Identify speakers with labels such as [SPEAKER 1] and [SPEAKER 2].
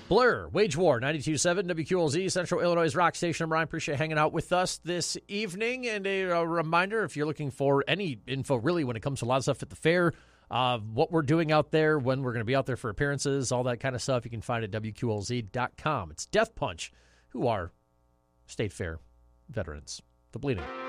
[SPEAKER 1] Blur, Wage War, 92.7 WQLZ, Central Illinois' rock station. I'm Ryan. Appreciate hanging out with us this evening. And a reminder, if you're looking for any info, really, when it comes to a lot of stuff at the fair, what we're doing out there, when we're going to be out there for appearances, all that kind of stuff, you can find at WQLZ.com. It's Death Punch, who are State Fair veterans. The Bleeding.